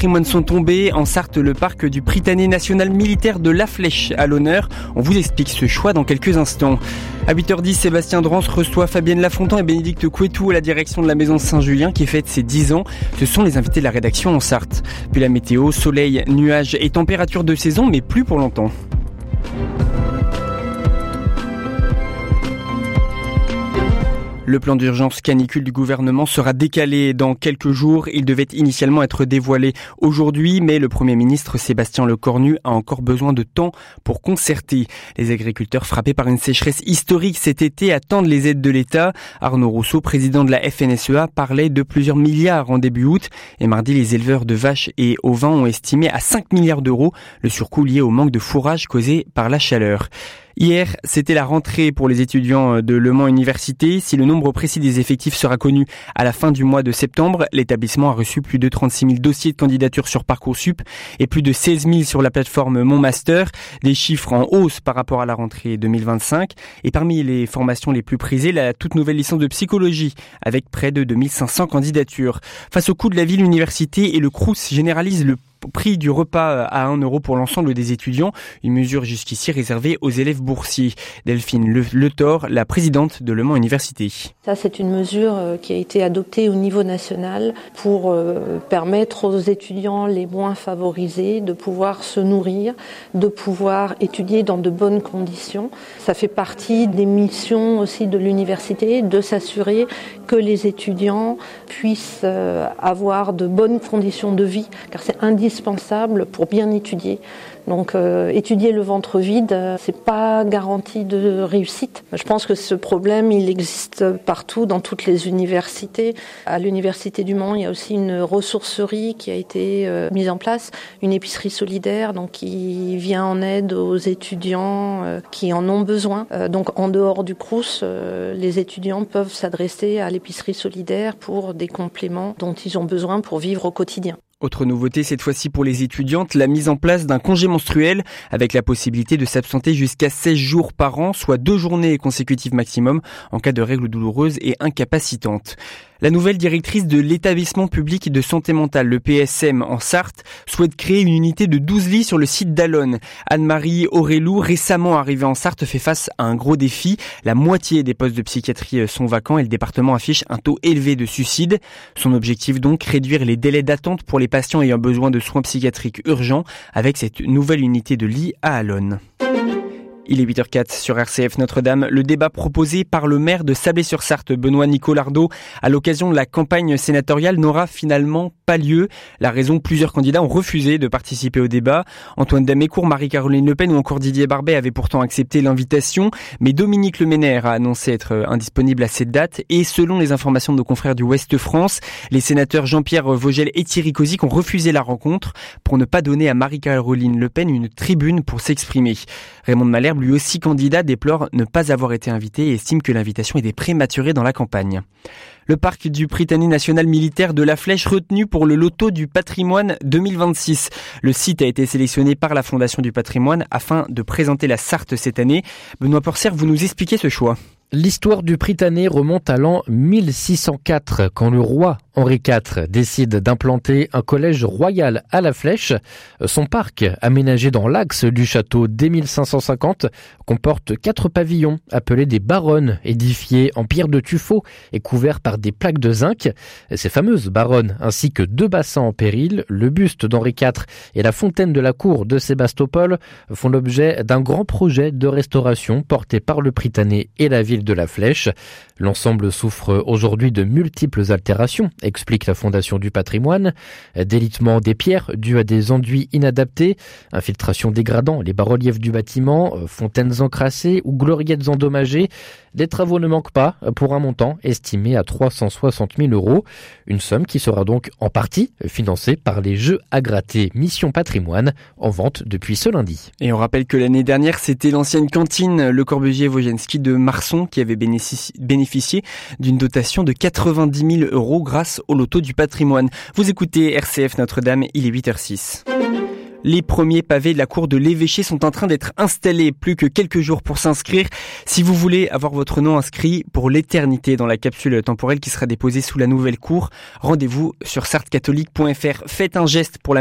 patrimoine sont tombés. En Sarthe, le parc du Prytanée national militaire de La Flèche à l'honneur. On vous explique ce choix dans quelques instants. À 8h10, Sébastien Drance reçoit Fabienne Lafontan et Bénédicte Couetou à la direction de la maison Saint-Julien qui fête ses 10 ans. Ce sont les invités de la rédaction en Sarthe. Puis la météo, soleil, nuages et température de saison, mais plus pour longtemps. Le plan d'urgence canicule du gouvernement sera décalé dans quelques jours. Il devait initialement être dévoilé aujourd'hui, mais le Premier ministre Sébastien Lecornu a encore besoin de temps pour concerter. Les agriculteurs frappés par une sécheresse historique cet été attendent les aides de l'État. Arnaud Rousseau, président de la FNSEA, parlait de plusieurs milliards en début août. Et mardi, les éleveurs de vaches et ovins ont estimé à 5 milliards d'euros le surcoût lié au manque de fourrage causé par la chaleur. Hier, c'était la rentrée pour les étudiants de Le Mans Université. Si le nombre précis des effectifs sera connu à la fin du mois de septembre, l'établissement a reçu plus de 36 000 dossiers de candidature sur Parcoursup et plus de 16 000 sur la plateforme Mon Master. Des chiffres en hausse par rapport à la rentrée 2025. Et parmi les formations les plus prisées, la toute nouvelle licence de psychologie avec près de 2500 candidatures. Face au coût de la vie, l'université et le Crous généralisent le prix du repas à 1 euro pour l'ensemble des étudiants, une mesure jusqu'ici réservée aux élèves boursiers. Delphine Le Thor, la présidente de Le Mans Université. Ça, c'est une mesure qui a été adoptée au niveau national pour permettre aux étudiants les moins favorisés de pouvoir se nourrir, de pouvoir étudier dans de bonnes conditions. Ça fait partie des missions aussi de l'université de s'assurer que les étudiants puissent avoir de bonnes conditions de vie, car c'est indispensable pour bien étudier. Donc étudier le ventre vide, c'est pas garantie de réussite. Je pense que ce problème, il existe partout dans toutes les universités. À l'université du Mans, il y a aussi une ressourcerie qui a été mise en place, une épicerie solidaire, donc qui vient en aide aux étudiants qui en ont besoin. Donc en dehors du Crous, les étudiants peuvent s'adresser à l'épicerie solidaire pour des compléments dont ils ont besoin pour vivre au quotidien. Autre nouveauté cette fois-ci pour les étudiantes, la mise en place d'un congé menstruel avec la possibilité de s'absenter jusqu'à 16 jours par an, soit 2 journées consécutives maximum en cas de règles douloureuses et incapacitantes. La nouvelle directrice de l'établissement public de santé mentale, le PSM en Sarthe, souhaite créer une unité de 12 lits sur le site d'Allonne. Anne-Marie Aurélou, récemment arrivée en Sarthe, fait face à un gros défi. La moitié des postes de psychiatrie sont vacants et le département affiche un taux élevé de suicides. Son objectif donc, réduire les délais d'attente pour les patients ayant besoin de soins psychiatriques urgents avec cette nouvelle unité de lits à Allonne. Il est 8h04 sur RCF Notre-Dame. Le débat proposé par le maire de Sablé-sur-Sarthe, Benoît Nicolardot, à l'occasion de la campagne sénatoriale n'aura finalement pas lieu. La raison, plusieurs candidats ont refusé de participer au débat. Antoine Damécourt, Marie-Caroline Le Pen ou encore Didier Barbet avaient pourtant accepté l'invitation. Mais Dominique Leménaire a annoncé être indisponible à cette date. Et selon les informations de nos confrères du Ouest France, les sénateurs Jean-Pierre Vogel et Thierry Cozic ont refusé la rencontre pour ne pas donner à Marie-Caroline Le Pen une tribune pour s'exprimer. Raymond de Malherbe, lui aussi candidat, déplore ne pas avoir été invité et estime que l'invitation était prématurée dans la campagne. Le parc du Prytanée national militaire de La Flèche retenu pour le loto du patrimoine 2026. Le site a été sélectionné par la Fondation du patrimoine afin de présenter la Sarthe cette année. Benoît Porcère, vous nous expliquez ce choix. L'histoire du Prytanée remonte à l'an 1604, quand le roi Henri IV décide d'implanter un collège royal à La Flèche. Son parc, aménagé dans l'axe du château dès 1550, comporte 4 pavillons appelés des baronnes, édifiés en pierre de tuffeau et couverts par des plaques de zinc. Ces fameuses baronnes, ainsi que 2 bassins en péril, le buste d'Henri IV et la fontaine de la cour de Sébastopol, font l'objet d'un grand projet de restauration porté par le Prytanée et la ville de La Flèche. L'ensemble souffre aujourd'hui de multiples altérations, explique la Fondation du patrimoine. Délitement des pierres dû à des enduits inadaptés, infiltration dégradant les bas-reliefs du bâtiment, fontaines encrassées ou gloriettes endommagées. Les travaux ne manquent pas pour un montant estimé à 360 000 €. Une somme qui sera donc en partie financée par les Jeux à gratter Mission Patrimoine, en vente depuis ce lundi. Et on rappelle que l'année dernière, c'était l'ancienne cantine Le Corbusier-Wojenski de Marson qui avait bénéficié d'une dotation de 90 000 € grâce au loto du patrimoine. Vous écoutez RCF Notre-Dame, il est 8h06. Les premiers pavés de la cour de l'évêché sont en train d'être installés. Plus que quelques jours pour s'inscrire. Si vous voulez avoir votre nom inscrit pour l'éternité dans la capsule temporelle qui sera déposée sous la nouvelle cour, rendez-vous sur sarthe-catholique.fr. Faites un geste pour la